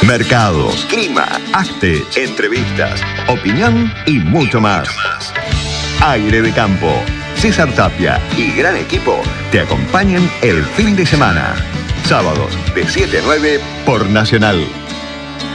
Mercados, clima, arte, entrevistas, opinión y mucho más. Aire de Campo. César Tapia y gran equipo te acompañan el fin de semana. Sábados de 7 a 9 por Nacional.